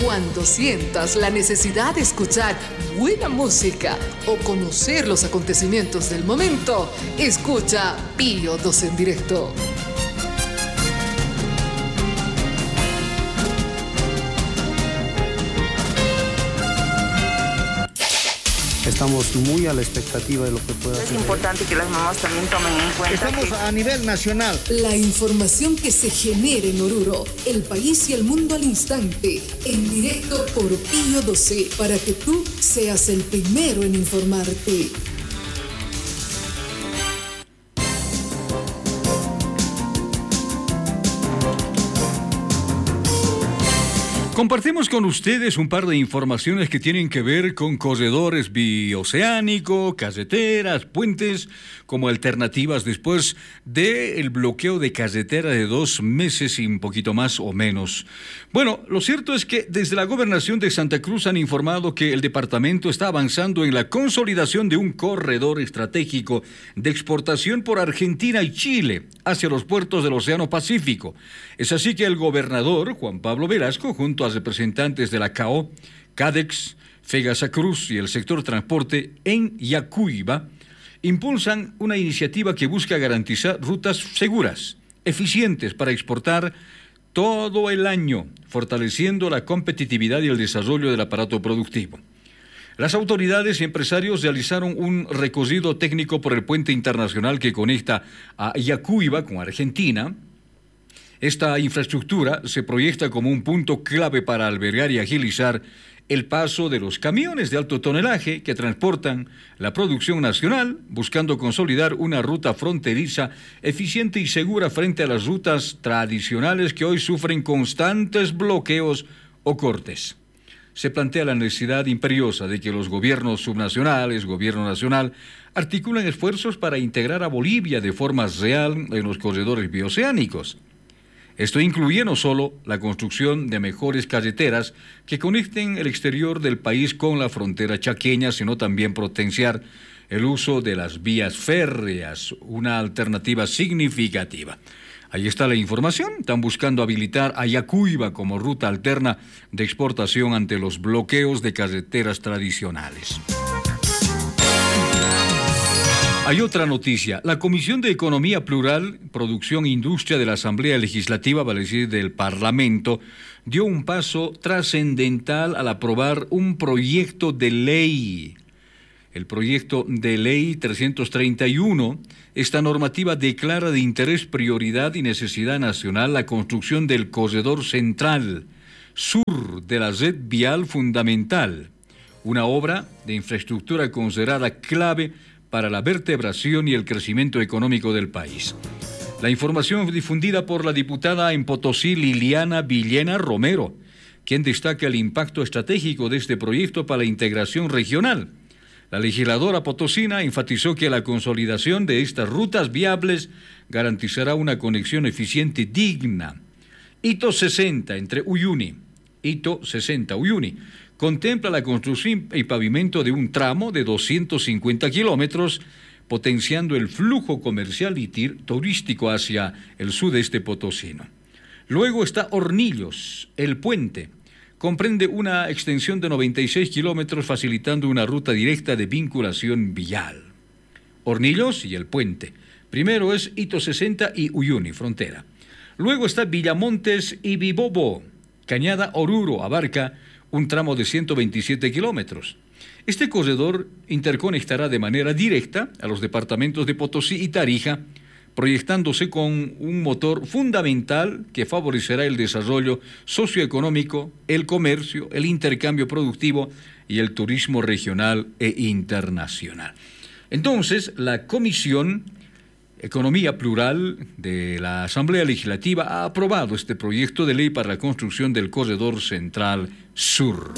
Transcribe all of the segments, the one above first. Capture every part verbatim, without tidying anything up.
Cuando sientas la necesidad de escuchar buena música o conocer los acontecimientos del momento, escucha Pío doce en directo. Estamos muy a la expectativa de lo que pueda hacer. Es importante que las mamás también tomen en cuenta. Estamos que... a nivel nacional. La información que se genera en Oruro, el país y el mundo al instante, en directo por Pío doce, para que tú seas el primero en informarte. Compartimos con ustedes un par de informaciones que tienen que ver con corredores bioceánicos, carreteras, puentes, como alternativas después del bloqueo de carretera de dos meses y un poquito más o menos. Bueno, lo cierto es que desde la Gobernación de Santa Cruz han informado que el departamento está avanzando en la consolidación de un corredor estratégico de exportación por Argentina y Chile hacia los puertos del Océano Pacífico. Es así que el gobernador, Juan Pablo Velasco, junto a representantes de la C A O, CADEX, Fegasa Cruz y el sector transporte en Yacuiba, impulsan una iniciativa que busca garantizar rutas seguras, eficientes para exportar todo el año, fortaleciendo la competitividad y el desarrollo del aparato productivo. Las autoridades y empresarios realizaron un recorrido técnico por el puente internacional que conecta a Yacuiba con Argentina. Esta infraestructura se proyecta como un punto clave para albergar y agilizar el paso de los camiones de alto tonelaje que transportan la producción nacional, buscando consolidar una ruta fronteriza eficiente y segura frente a las rutas tradicionales que hoy sufren constantes bloqueos o cortes. Se plantea la necesidad imperiosa de que los gobiernos subnacionales, gobierno nacional, articulen esfuerzos para integrar a Bolivia de forma real en los corredores bioceánicos. Esto incluye no solo la construcción de mejores carreteras que conecten el exterior del país con la frontera chaqueña, sino también potenciar el uso de las vías férreas, una alternativa significativa. Ahí está la información. Están buscando habilitar a Yacuiba como ruta alterna de exportación ante los bloqueos de carreteras tradicionales. Hay otra noticia. La Comisión de Economía Plural, Producción e Industria de la Asamblea Legislativa, vale decir del Parlamento, dio un paso trascendental al aprobar un proyecto de ley. El proyecto de ley trescientos treinta y uno, esta normativa declara de interés, prioridad y necesidad nacional la construcción del corredor central sur de la red vial fundamental, una obra de infraestructura considerada clave para la vertebración y el crecimiento económico del país. La información difundida por la diputada en Potosí, Liliana Villena Romero, quien destaca el impacto estratégico de este proyecto para la integración regional. La legisladora potosina enfatizó que la consolidación de estas rutas viables garantizará una conexión eficiente digna. Hito sesenta entre Uyuni, Hito sesenta Uyuni, contempla la construcción y pavimento de un tramo de doscientos cincuenta kilómetros, potenciando el flujo comercial y turístico hacia el sudeste potosino. Luego está Hornillos, el puente. Comprende una extensión de noventa y seis kilómetros, facilitando una ruta directa de vinculación vial. Hornillos y el puente. Primero es Hito sesenta y Uyuni, frontera. Luego está Villamontes y Vibobo. Cañada Oruro abarca un tramo de ciento veintisiete kilómetros. Este corredor interconectará de manera directa a los departamentos de Potosí y Tarija, proyectándose con un motor fundamental que favorecerá el desarrollo socioeconómico, el comercio, el intercambio productivo y el turismo regional e internacional. Entonces, la Comisión Economía Plural de la Asamblea Legislativa ha aprobado este proyecto de ley para la construcción del Corredor Central Sur.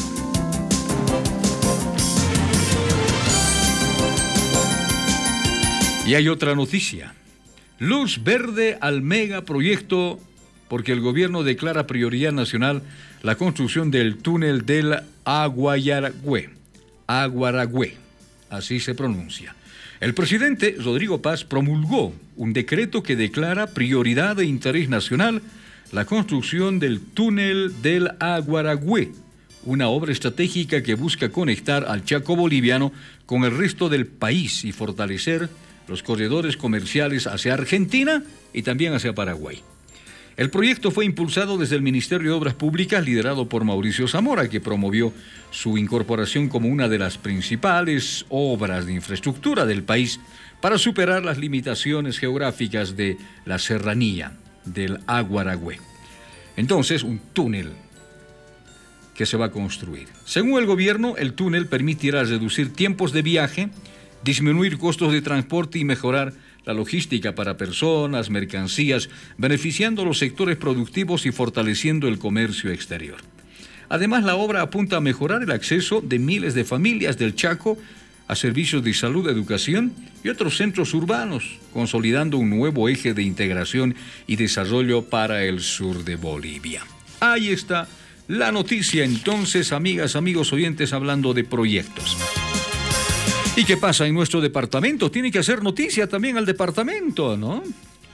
Y hay otra noticia. Luz verde al megaproyecto porque el gobierno declara prioridad nacional la construcción del túnel del Aguaragüe. Aguaragüe, así se pronuncia. El presidente Rodrigo Paz promulgó un decreto que declara prioridad de interés nacional la construcción del túnel del Aguaragüe, una obra estratégica que busca conectar al Chaco boliviano con el resto del país y fortalecer los corredores comerciales hacia Argentina y también hacia Paraguay. El proyecto fue impulsado desde el Ministerio de Obras Públicas, liderado por Mauricio Zamora, que promovió su incorporación como una de las principales obras de infraestructura del país para superar las limitaciones geográficas de la serranía del Aguaragüe. Entonces, un túnel que se va a construir. Según el gobierno, el túnel permitirá reducir tiempos de viaje, disminuir costos de transporte y mejorar la logística para personas, mercancías, beneficiando los sectores productivos y fortaleciendo el comercio exterior. Además, la obra apunta a mejorar el acceso de miles de familias del Chaco a servicios de salud, educación y otros centros urbanos, consolidando un nuevo eje de integración y desarrollo para el sur de Bolivia. Ahí está la noticia entonces, amigas, amigos oyentes, hablando de proyectos. ¿Y qué pasa en nuestro departamento? Tiene que hacer noticia también al departamento, ¿no?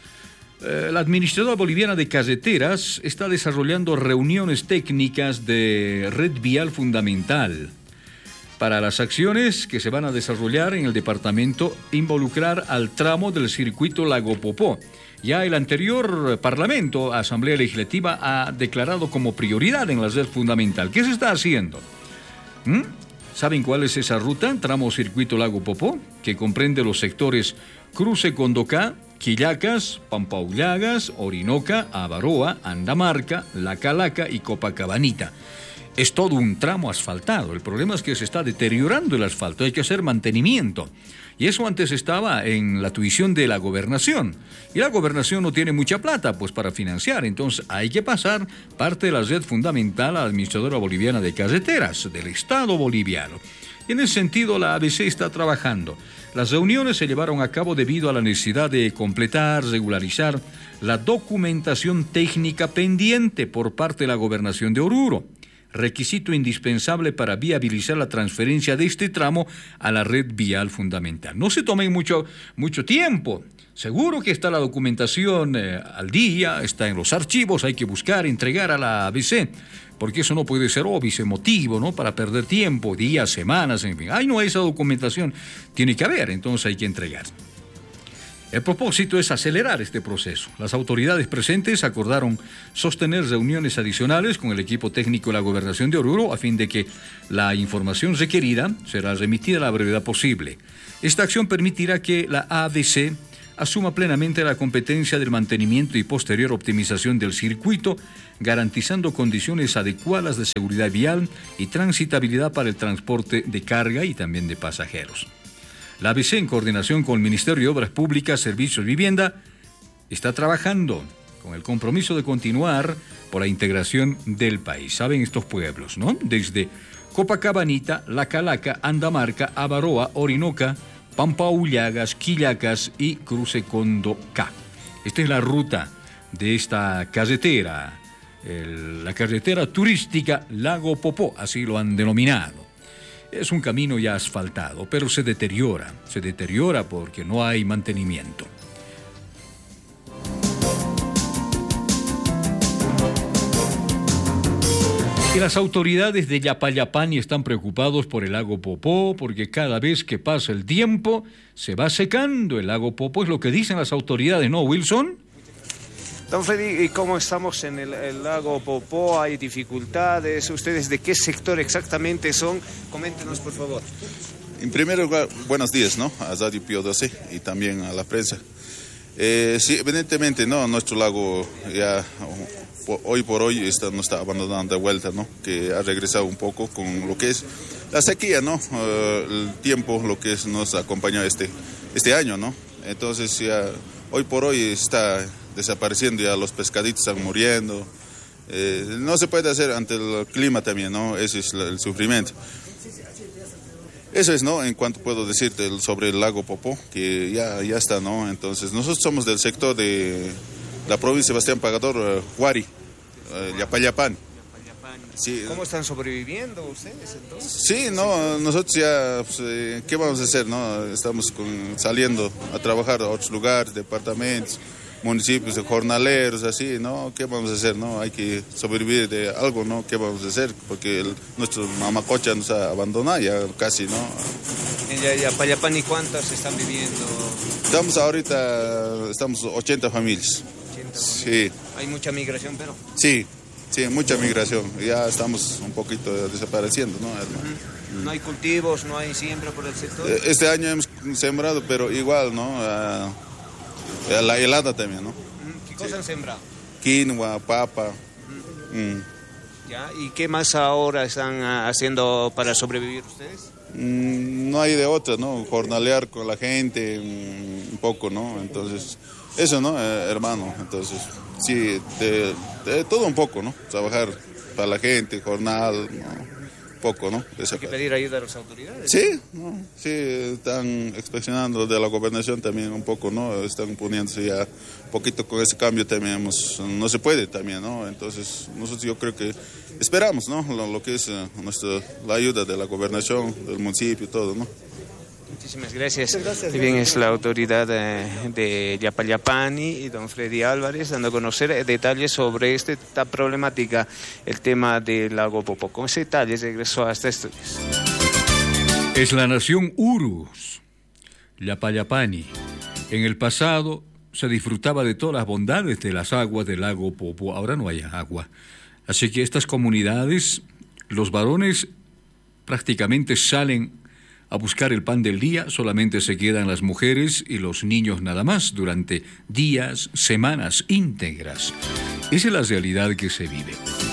Eh, la Administradora Boliviana de Carreteras está desarrollando reuniones técnicas de red vial fundamental para las acciones que se van a desarrollar en el departamento, involucrar al tramo del circuito Lago Popó. Ya el anterior Parlamento, Asamblea Legislativa, ha declarado como prioridad en la red fundamental. ¿Qué se está haciendo? ¿Mm? ¿Saben cuál es esa ruta? Tramo Circuito Lago Popó, que comprende los sectores Cruce Condocá, Quillacas, Pampaullagas, Orinoca, Avaroa, Andamarca, La Calaca y Copacabanita. Es todo un tramo asfaltado. El problema es que se está deteriorando el asfalto, hay que hacer mantenimiento. Y eso antes estaba en la tuición de la gobernación. Y la gobernación no tiene mucha plata pues para financiar. Entonces hay que pasar parte de la red fundamental a la Administradora Boliviana de Carreteras, del Estado boliviano. Y en ese sentido la A B C está trabajando. Las reuniones se llevaron a cabo debido a la necesidad de completar, regularizar la documentación técnica pendiente por parte de la gobernación de Oruro, requisito indispensable para viabilizar la transferencia de este tramo a la red vial fundamental. No se tomen mucho, mucho tiempo. Seguro que está la documentación eh, al día, está en los archivos, hay que buscar, entregar a la A B C, porque eso no puede ser óbice, motivo, ¿no? Para perder tiempo, días, semanas, en fin. Ay, no, esa documentación tiene que haber, entonces hay que entregar. El propósito es acelerar este proceso. Las autoridades presentes acordaron sostener reuniones adicionales con el equipo técnico de la Gobernación de Oruro a fin de que la información requerida será remitida a la brevedad posible. Esta acción permitirá que la A B C asuma plenamente la competencia del mantenimiento y posterior optimización del circuito, garantizando condiciones adecuadas de seguridad vial y transitabilidad para el transporte de carga y también de pasajeros. La A B C, en coordinación con el Ministerio de Obras Públicas, Servicios y Vivienda, está trabajando con el compromiso de continuar por la integración del país. Saben estos pueblos, ¿no? Desde Copacabanita, La Calaca, Andamarca, Avaroa, Orinoca, Pampaullagas, Quillacas y Cruce Condocá. Esta es la ruta de esta carretera, el, la carretera turística Lago Popó, así lo han denominado. Es un camino ya asfaltado, pero se deteriora, se deteriora porque no hay mantenimiento. Y las autoridades de Yapayapani están preocupados por el lago Popó, porque cada vez que pasa el tiempo se va secando el lago Popó, es lo que dicen las autoridades, ¿no, Wilson? Don Freddy, ¿y cómo estamos en el, el lago Popó? ¿Hay dificultades? ¿Ustedes de qué sector exactamente son? Coméntenos, por favor. En primer lugar, buenos días, ¿no? A Radio Pío doce y también a la prensa. Eh, sí, evidentemente, ¿no? Nuestro lago ya hoy por hoy está, no está abandonando de vuelta, ¿no? Que ha regresado un poco con lo que es la sequía, ¿no? Uh, el tiempo, lo que es, nos acompañó este, este año, ¿no? Entonces ya hoy por hoy está desapareciendo, ya los pescaditos están muriendo. Eh, no se puede hacer ante el clima también, ¿no? Ese es el sufrimiento. Eso es, ¿no? En cuanto puedo decirte sobre el lago Popó, que ya, ya está, ¿no? Entonces, nosotros somos del sector de la provincia de Sebastián Pagador, uh, Huari, uh, Yapayapán. Sí. ¿Cómo están sobreviviendo ustedes entonces? Sí, no, nosotros ya, pues, eh, ¿qué vamos a hacer, no? Estamos con, saliendo a trabajar a otros lugares, departamentos. municipios de jornaleros, así, ¿no? ¿Qué vamos a hacer, no? Hay que sobrevivir de algo, ¿no? ¿Qué vamos a hacer? Porque el, nuestro Mamacocha nos ha abandonado ya casi, ¿no? En Yapayapani, ¿cuántas están viviendo? Estamos ahorita, estamos ochenta familias. ochenta Sí. ¿Hay mucha migración, pero? Sí, sí, mucha migración. Ya estamos un poquito desapareciendo, ¿no? Uh-huh. No hay cultivos, no hay siembra por el sector. Este año hemos sembrado, pero igual, ¿no? Uh, la helada también, ¿no? ¿Qué cosas sí. han sembrado? Quinoa, papa. Uh-huh. mm. ¿Ya? ¿Y qué más ahora están haciendo para sobrevivir ustedes? Mm, no hay de otra, ¿no? Jornalear con la gente, mm, un poco, ¿no? Entonces, eso, ¿no? Eh, hermano, entonces, sí, de, de todo un poco, ¿no? Trabajar para la gente, jornal, ¿no? Poco, ¿no? Esa Hay que pedir ayuda a las autoridades. Sí, ¿no? Sí, están inspeccionando de la gobernación también un poco, ¿no? Están poniéndose ya un poquito con ese cambio también, hemos, no se puede también, ¿no? Entonces, nosotros yo creo que esperamos, ¿no? Lo, lo que es uh, nuestra, la ayuda de la gobernación, del municipio, todo, ¿no? Muchísimas gracias. gracias Bien, es la autoridad de, de Yapayapani y don Freddy Álvarez dando a conocer detalles sobre esta problemática, el tema del lago Popó. Con ese detalle regresó hasta estudios. Es la nación Urus, Yapayapani. En el pasado se disfrutaba de todas las bondades de las aguas del lago Popó. Ahora no hay agua. Así que estas comunidades, los varones prácticamente salen a buscar el pan del día, solamente se quedan las mujeres y los niños nada más durante días, semanas íntegras. Esa es la realidad que se vive.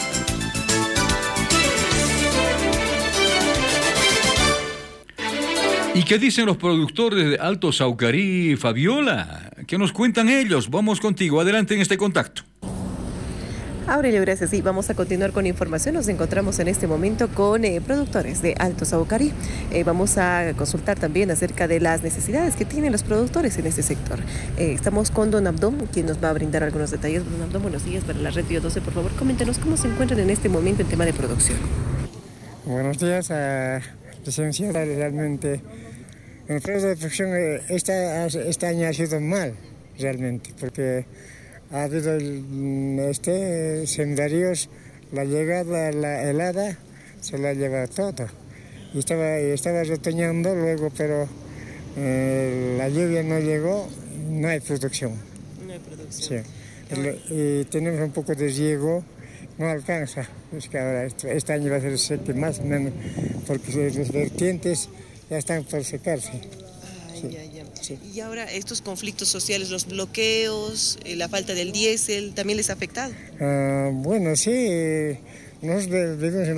¿Y qué dicen los productores de Alto Saucarí, Fabiola? ¿Qué nos cuentan ellos? Vamos contigo, adelante en este contacto. Aurelio, gracias. Sí, vamos a continuar con información. Nos encontramos en este momento con eh, productores de Alto Saucarí. Eh, vamos a consultar también acerca de las necesidades que tienen los productores en este sector. Eh, estamos con don Abdón, quien nos va a brindar algunos detalles. Don Abdón, buenos días para la Red Bio doce. Por favor, coméntenos cómo se encuentran en este momento en tema de producción. Buenos días, uh, licenciada. Realmente, en el proceso de producción esta, este año ha sido mal, realmente, porque ha habido el, este, sembradíos, la llegada, la helada, se la lleva todo. Y estaba, estaba retoñando luego, pero eh, la lluvia no llegó, no hay producción. No hay producción. Sí. El, y tenemos un poco de riego, no alcanza. Es que ahora este, este año va a ser seque más o menos, porque los vertientes ya están por secarse. Ay, sí. Ya, ya. Sí. Y ahora estos conflictos sociales, los bloqueos, eh, la falta del diésel, ¿también les ha afectado? Uh, bueno, sí, nosotros vivimos en